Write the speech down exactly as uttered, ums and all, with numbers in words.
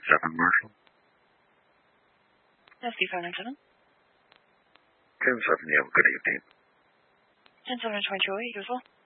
seven, Marshall. That's the five nine seven. ten seven, you have a good evening. ten seven twenty-two, useful.